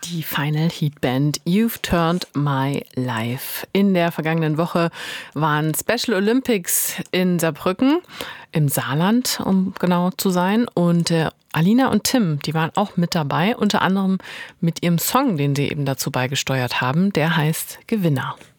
Die Final Heat Band You've Turned My Life. In der vergangenen Woche waren Special Olympics in Saarbrücken, im Saarland, um genau zu sein. Und Alina und Tim, die waren auch mit dabei, unter anderem mit ihrem Song, den sie eben dazu beigesteuert haben. Der heißt Gewinner.